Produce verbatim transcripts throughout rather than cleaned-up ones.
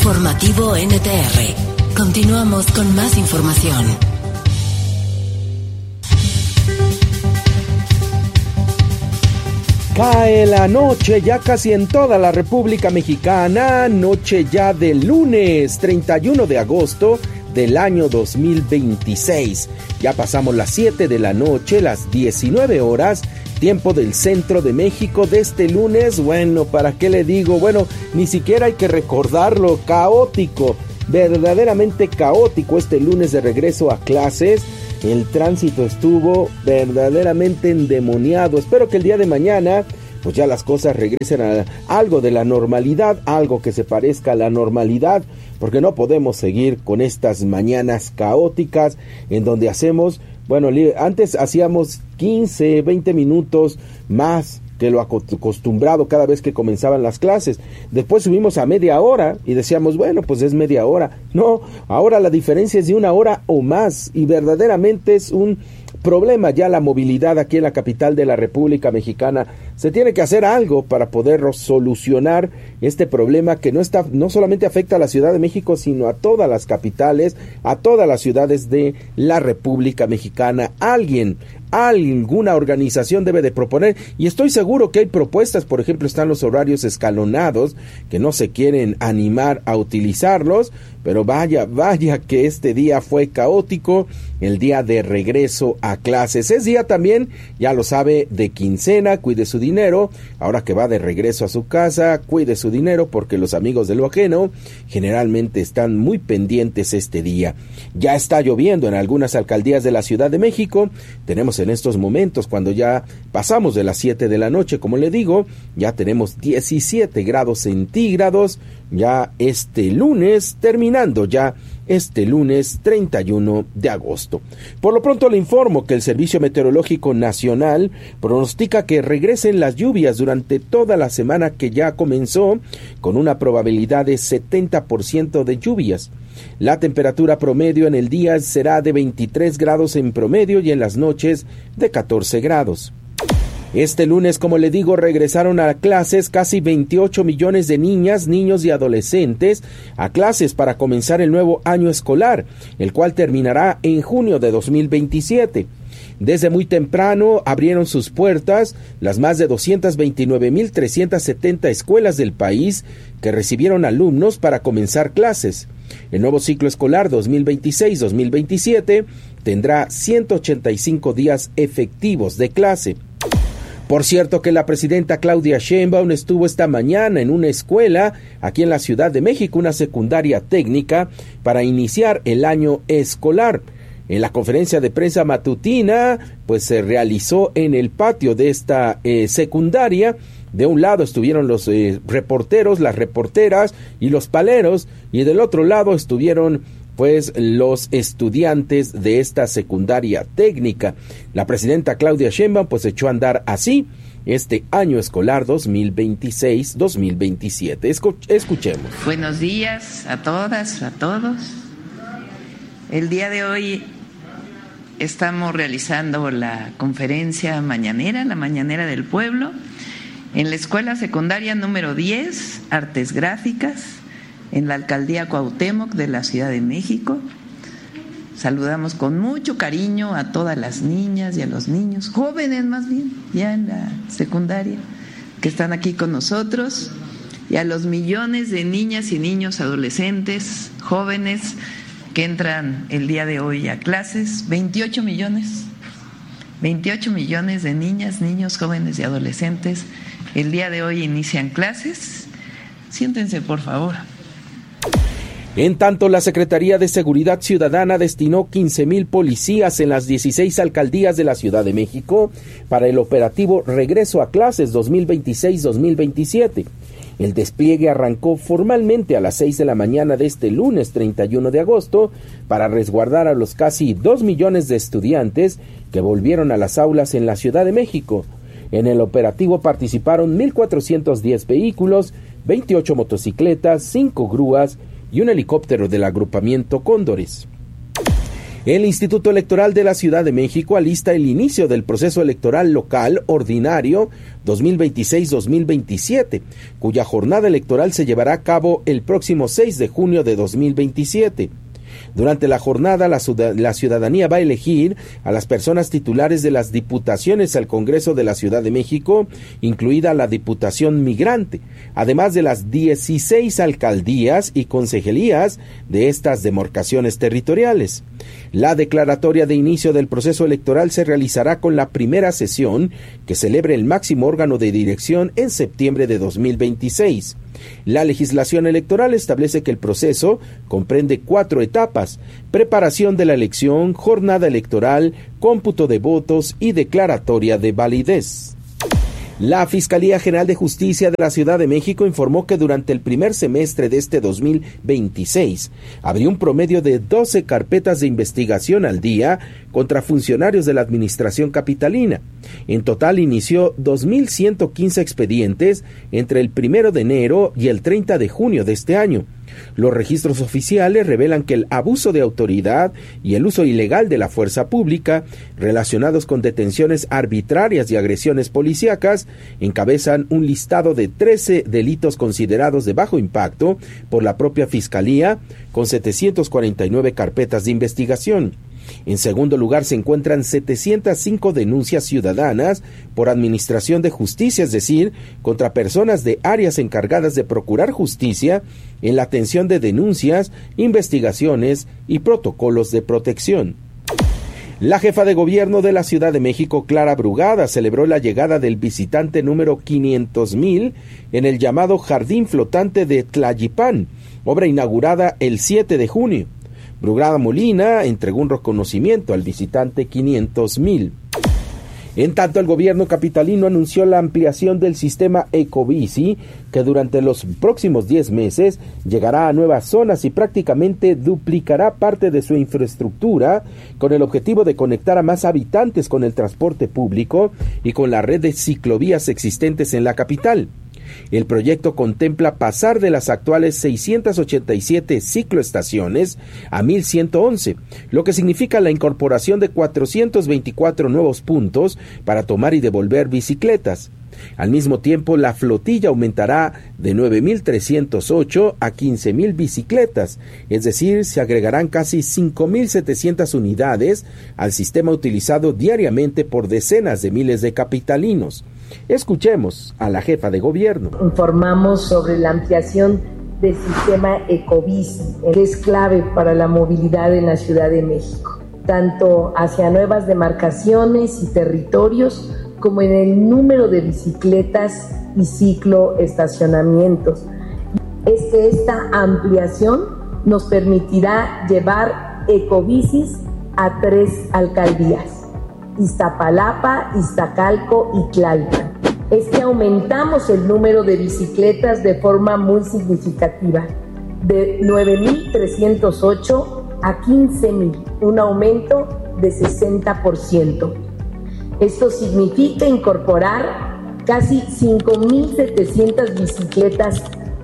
Informativo N T R. Continuamos con más información. Cae la noche ya casi en toda la República Mexicana, noche ya del lunes treinta y uno de agosto del año dos mil veintiséis. Ya pasamos las siete de la noche, las diecinueve horas, tiempo del centro de México de este lunes. Bueno, ¿para qué le digo? Bueno, ni siquiera hay que recordarlo, caótico, verdaderamente caótico este lunes de regreso a clases. El tránsito estuvo verdaderamente endemoniado. Espero que el día de mañana pues ya las cosas regresen a algo de la normalidad, algo que se parezca a la normalidad, porque no podemos seguir con estas mañanas caóticas en donde hacemos, bueno, antes hacíamos quince, veinte minutos más que lo acostumbrado cada vez que comenzaban las clases. Después subimos a media hora y decíamos, bueno, pues es media hora. No, ahora la diferencia es de una hora o más y verdaderamente es un problema ya la movilidad aquí en la capital de la República Mexicana. Se tiene que hacer algo para poder solucionar este problema que no está, no solamente afecta a la Ciudad de México, sino a todas las capitales, a todas las ciudades de la República Mexicana. Alguien, alguna organización debe de proponer, y estoy seguro que hay propuestas. Por ejemplo, están los horarios escalonados, que no se quieren animar a utilizarlos, pero vaya, vaya que este día fue caótico, el día de regreso a clases. Es día también, ya lo sabe, de quincena. Cuide su dinero, ahora que va de regreso a su casa, cuide su dinero, porque los amigos de lo ajeno generalmente están muy pendientes este día. Ya está lloviendo en algunas alcaldías de la Ciudad de México. Tenemos en estos momentos, cuando ya pasamos de las siete de la noche, como le digo, ya tenemos diecisiete grados centígrados, ya este lunes, terminando ya este lunes treinta y uno de agosto. Por lo pronto le informo que el Servicio Meteorológico Nacional pronostica que regresen las lluvias durante toda la semana que ya comenzó, con una probabilidad de setenta por ciento de lluvias. La temperatura promedio en el día será de veintitrés grados en promedio y en las noches de catorce grados. Este lunes, como le digo, regresaron a clases casi veintiocho millones de niñas, niños y adolescentes a clases para comenzar el nuevo año escolar, el cual terminará en junio de dos mil veintisiete. Desde muy temprano abrieron sus puertas las más de doscientas veintinueve mil trescientas setenta escuelas del país que recibieron alumnos para comenzar clases. El nuevo ciclo escolar dos mil veintiséis dos mil veintisiete tendrá ciento ochenta y cinco días efectivos de clase. Por cierto que la presidenta Claudia Sheinbaum estuvo esta mañana en una escuela aquí en la Ciudad de México, una secundaria técnica, para iniciar el año escolar. En la conferencia de prensa matutina, pues se realizó en el patio de esta eh, secundaria. De un lado estuvieron los eh, reporteros, las reporteras y los paleros, y del otro lado estuvieron pues los estudiantes de esta secundaria técnica. La presidenta Claudia Sheinbaum pues echó a andar así este año escolar dos mil veintiséis dos mil veintisiete. Escuchemos. Buenos días a todas, a todos. El día de hoy estamos realizando la conferencia mañanera, la mañanera del pueblo, en la escuela secundaria número diez, Artes Gráficas, en la alcaldía Cuauhtémoc de la Ciudad de México. Saludamos con mucho cariño a todas las niñas y a los niños, jóvenes más bien, ya en la secundaria, que están aquí con nosotros, y a los millones de niñas y niños, adolescentes, jóvenes, que entran el día de hoy a clases. veintiocho millones, veintiocho millones de niñas, niños, jóvenes y adolescentes el día de hoy inician clases. Siéntense, por favor. En tanto, la Secretaría de Seguridad Ciudadana destinó quince mil policías en las dieciséis alcaldías de la Ciudad de México para el operativo Regreso a Clases dos mil veintiséis dos mil veintisiete. El despliegue arrancó formalmente a las seis de la mañana de este lunes treinta y uno de agosto para resguardar a los casi dos millones de estudiantes que volvieron a las aulas en la Ciudad de México. En el operativo participaron mil cuatrocientos diez vehículos, veintiocho motocicletas, cinco grúas y un helicóptero del agrupamiento Cóndores. El Instituto Electoral de la Ciudad de México alista el inicio del proceso electoral local ordinario dos mil veintiséis dos mil veintisiete, cuya jornada electoral se llevará a cabo el próximo seis de junio de dos mil veintisiete. Durante la jornada, la ciudadanía va a elegir a las personas titulares de las diputaciones al Congreso de la Ciudad de México, incluida la Diputación Migrante, además de las dieciséis alcaldías y concejalías de estas demarcaciones territoriales. La declaratoria de inicio del proceso electoral se realizará con la primera sesión que celebre el máximo órgano de dirección en septiembre de dos mil veintiséis. La legislación electoral establece que el proceso comprende cuatro etapas: preparación de la elección, jornada electoral, cómputo de votos y declaratoria de validez. La Fiscalía General de Justicia de la Ciudad de México informó que durante el primer semestre de este dos mil veintiséis abrió un promedio de doce carpetas de investigación al día contra funcionarios de la administración capitalina. En total inició dos mil ciento quince expedientes entre el primero de enero y el treinta de junio de este año. Los registros oficiales revelan que el abuso de autoridad y el uso ilegal de la fuerza pública, relacionados con detenciones arbitrarias y agresiones policíacas, encabezan un listado de trece delitos considerados de bajo impacto por la propia Fiscalía, con setecientas cuarenta y nueve carpetas de investigación. En segundo lugar se encuentran setecientas cinco denuncias ciudadanas por administración de justicia, es decir, contra personas de áreas encargadas de procurar justicia en la atención de denuncias, investigaciones y protocolos de protección. La jefa de gobierno de la Ciudad de México, Clara Brugada, celebró la llegada del visitante número quinientos mil en el llamado Jardín Flotante de Tlalipán, obra inaugurada el siete de junio. Brugada Molina entregó un reconocimiento al visitante quinientos mil. En tanto, el gobierno capitalino anunció la ampliación del sistema Ecobici, que durante los próximos diez meses llegará a nuevas zonas y prácticamente duplicará parte de su infraestructura, con el objetivo de conectar a más habitantes con el transporte público y con la red de ciclovías existentes en la capital. El proyecto contempla pasar de las actuales seiscientas ochenta y siete cicloestaciones a mil ciento once, lo que significa la incorporación de cuatrocientos veinticuatro nuevos puntos para tomar y devolver bicicletas. Al mismo tiempo, la flotilla aumentará de nueve mil trescientos ocho a quince mil bicicletas, es decir, se agregarán casi cinco mil setecientas unidades al sistema utilizado diariamente por decenas de miles de capitalinos. Escuchemos a la jefa de gobierno. Informamos sobre la ampliación del sistema Ecobici, que es clave para la movilidad en la Ciudad de México, tanto hacia nuevas demarcaciones y territorios, como en el número de bicicletas y cicloestacionamientos. Es que esta ampliación nos permitirá llevar ecobicis a tres alcaldías: Iztapalapa, Iztacalco y Tlalpan. Es que aumentamos el número de bicicletas de forma muy significativa, de nueve mil trescientos ocho a quince mil, un aumento de sesenta por ciento. Esto significa incorporar casi cinco mil setecientas bicicletas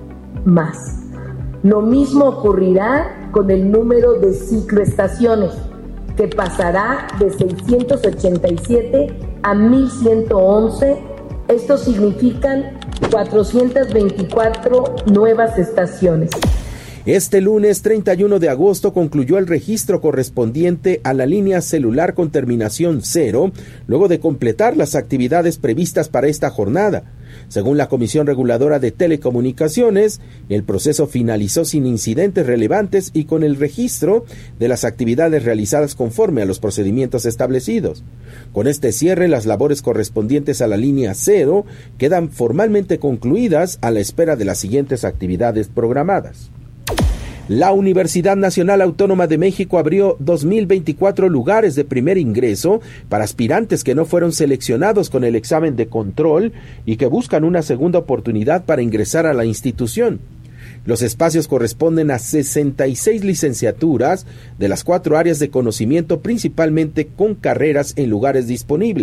más. Lo mismo ocurrirá con el número de cicloestaciones, que pasará de seiscientas ochenta y siete a mil ciento once. Esto significan cuatrocientas veinticuatro nuevas estaciones. Este lunes treinta y uno de agosto concluyó el registro correspondiente a la línea celular con terminación cero, luego de completar las actividades previstas para esta jornada. Según la Comisión Reguladora de Telecomunicaciones, el proceso finalizó sin incidentes relevantes y con el registro de las actividades realizadas conforme a los procedimientos establecidos. Con este cierre, las labores correspondientes a la línea cero quedan formalmente concluidas a la espera de las siguientes actividades programadas. La Universidad Nacional Autónoma de México abrió dos mil veinticuatro lugares de primer ingreso para aspirantes que no fueron seleccionados con el examen de control y que buscan una segunda oportunidad para ingresar a la institución. Los espacios corresponden a sesenta y seis licenciaturas de las cuatro áreas de conocimiento, principalmente con carreras en lugares disponibles.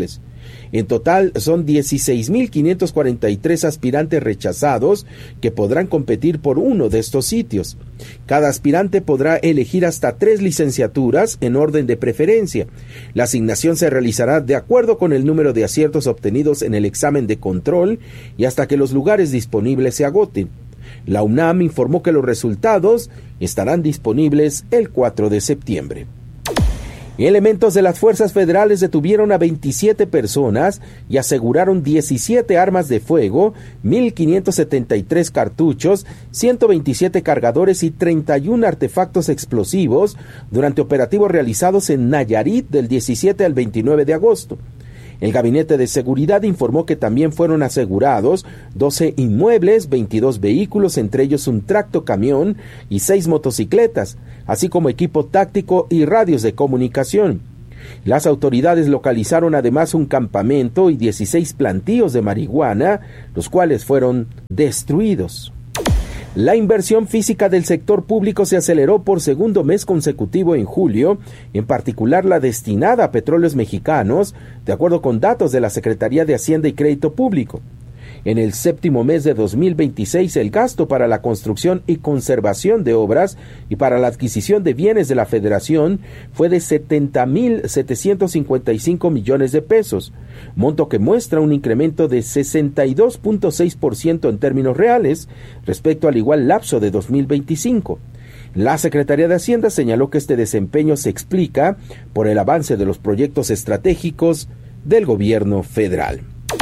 En total son dieciséis mil quinientos cuarenta y tres aspirantes rechazados que podrán competir por uno de estos sitios. Cada aspirante podrá elegir hasta tres licenciaturas en orden de preferencia. La asignación se realizará de acuerdo con el número de aciertos obtenidos en el examen de control y hasta que los lugares disponibles se agoten. La UNAM informó que los resultados estarán disponibles el cuatro de septiembre. Elementos de las fuerzas federales detuvieron a veintisiete personas y aseguraron diecisiete armas de fuego, mil quinientos setenta y tres cartuchos, ciento veintisiete cargadores y treinta y uno artefactos explosivos durante operativos realizados en Nayarit del diecisiete al veintinueve de agosto. El Gabinete de Seguridad informó que también fueron asegurados doce inmuebles, veintidós vehículos, entre ellos un tractocamión y seis motocicletas, así como equipo táctico y radios de comunicación. Las autoridades localizaron además un campamento y dieciséis plantíos de marihuana, los cuales fueron destruidos. La inversión física del sector público se aceleró por segundo mes consecutivo en julio, en particular la destinada a petróleos mexicanos, de acuerdo con datos de la Secretaría de Hacienda y Crédito Público. En el séptimo mes de dos mil veintiséis, el gasto para la construcción y conservación de obras y para la adquisición de bienes de la Federación fue de setenta mil setecientos cincuenta y cinco millones de pesos, monto que muestra un incremento de sesenta y dos punto seis por ciento en términos reales respecto al igual lapso de dos mil veinticinco. La Secretaría de Hacienda señaló que este desempeño se explica por el avance de los proyectos estratégicos del gobierno federal.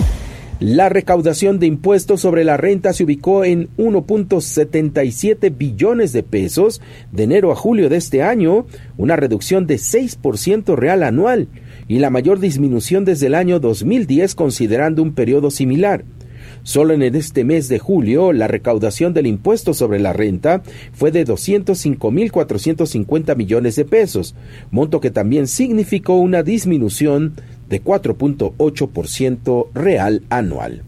La recaudación de impuestos sobre la renta se ubicó en uno punto setenta y siete billones de pesos de enero a julio de este año, una reducción de seis por ciento real anual y la mayor disminución desde el año dos mil diez considerando un periodo similar. Solo en este mes de julio, la recaudación del impuesto sobre la renta fue de doscientos cinco mil cuatrocientos cincuenta millones de pesos, monto que también significó una disminución de cuatro punto ocho por ciento real anual.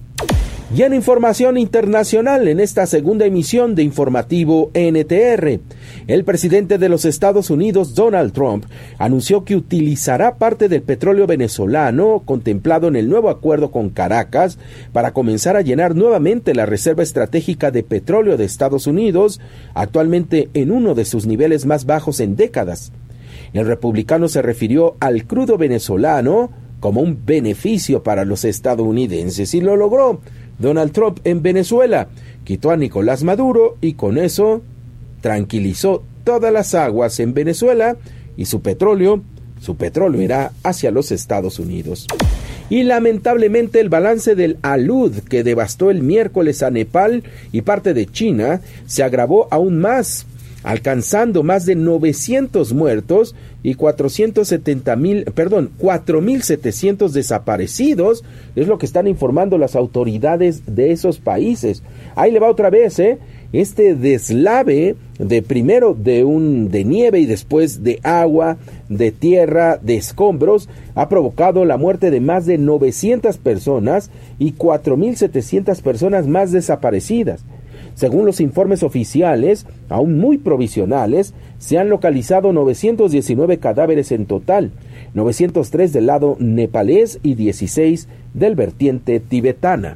Y en información internacional, en esta segunda emisión de Informativo N T R, el presidente de los Estados Unidos, Donald Trump, anunció que utilizará parte del petróleo venezolano contemplado en el nuevo acuerdo con Caracas para comenzar a llenar nuevamente la reserva estratégica de petróleo de Estados Unidos, actualmente en uno de sus niveles más bajos en décadas. El republicano se refirió al crudo venezolano como un beneficio para los estadounidenses y lo logró. Donald Trump en Venezuela quitó a Nicolás Maduro y con eso tranquilizó todas las aguas en Venezuela y su petróleo, su petróleo irá hacia los Estados Unidos. Y lamentablemente el balance del alud que devastó el miércoles a Nepal y parte de China se agravó aún más, alcanzando más de novecientos muertos y cuatrocientos setenta mil, perdón, cuatro mil setecientos desaparecidos, es lo que están informando las autoridades de esos países. Ahí le va otra vez, ¿eh? Este deslave de primero de un de nieve y después de agua, de tierra, de escombros, ha provocado la muerte de más de novecientas personas y cuatro mil setecientas personas más desaparecidas. Según los informes oficiales, aún muy provisionales, se han localizado novecientos diecinueve cadáveres en total, novecientos tres del lado nepalés y dieciséis del vertiente tibetana.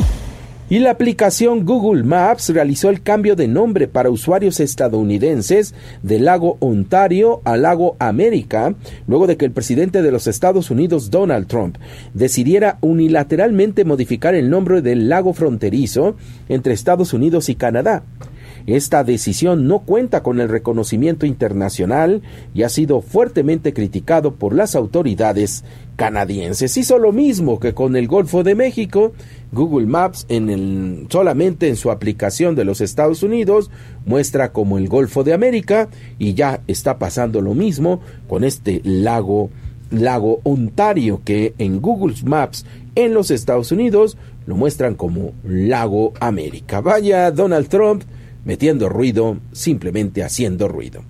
Y la aplicación Google Maps realizó el cambio de nombre para usuarios estadounidenses del lago Ontario al lago América, luego de que el presidente de los Estados Unidos, Donald Trump, decidiera unilateralmente modificar el nombre del lago fronterizo entre Estados Unidos y Canadá. Esta decisión no cuenta con el reconocimiento internacional y ha sido fuertemente criticado por las autoridades canadienses. Hizo lo mismo que con el Golfo de México. Google Maps en el, solamente en su aplicación de los Estados Unidos muestra como el Golfo de América y ya está pasando lo mismo con este lago, lago Ontario, que en Google Maps en los Estados Unidos lo muestran como lago América. Vaya Donald Trump metiendo ruido, simplemente haciendo ruido.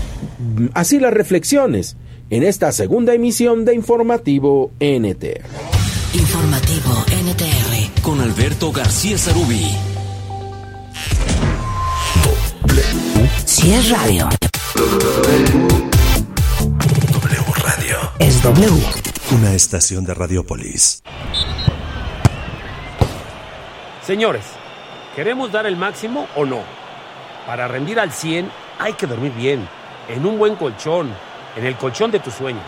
Así las reflexiones en esta segunda emisión de Informativo N T R. Informativo N T R con Alberto García Sarubí. Si es radio, W Radio es W. Una estación de Radiopolis. Señores, ¿queremos dar el máximo o no? Para rendir al cien hay que dormir bien, en un buen colchón, en el colchón de tus sueños.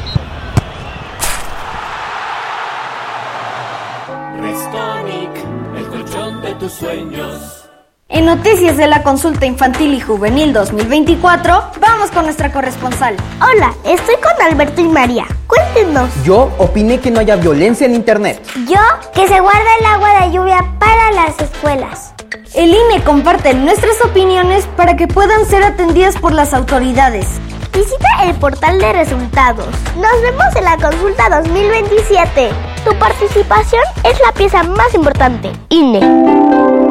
Restonic, el colchón de tus sueños. En Noticias de la Consulta Infantil y Juvenil dos mil veinticuatro, vamos con nuestra corresponsal. Hola, estoy con Alberto y María. Cuéntenos. Yo opiné que no haya violencia en internet. Yo, que se guarda el agua de lluvia para las escuelas. El I N E comparte nuestras opiniones para que puedan ser atendidas por las autoridades. Visita el portal de resultados. Nos vemos en la consulta dos mil veintisiete. Tu participación es la pieza más importante. I N E.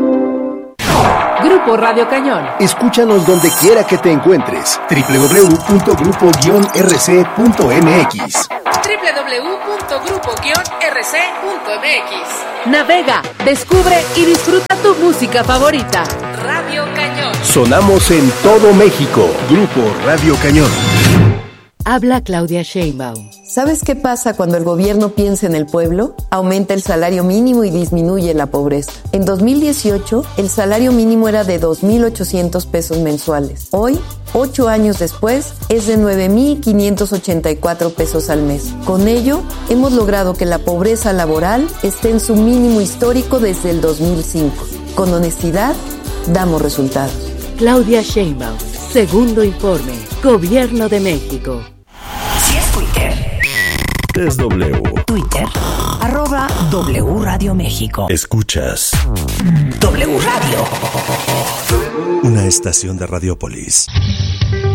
Grupo Radio Cañón. Escúchanos donde quiera que te encuentres. doble u doble u doble u punto grupo guion r c punto m x. doble u doble u doble u punto grupo guion r c punto m x. Navega, descubre y disfruta tu música favorita. Radio Cañón. Sonamos en todo México. Grupo Radio Cañón. Habla Claudia Sheinbaum. ¿Sabes qué pasa cuando el gobierno piensa en el pueblo? Aumenta el salario mínimo y disminuye la pobreza. En dos mil dieciocho, el salario mínimo era de dos mil ochocientos pesos mensuales. Hoy, ocho años después, es de nueve mil quinientos ochenta y cuatro pesos al mes. Con ello, hemos logrado que la pobreza laboral esté en su mínimo histórico desde el dos mil cinco. Con honestidad, damos resultados. Claudia Sheinbaum, segundo informe, Gobierno de México. Si es Twitter. Es W. Twitter. Arroba W Radio México. Escuchas W Radio. Una estación de Radiopolis.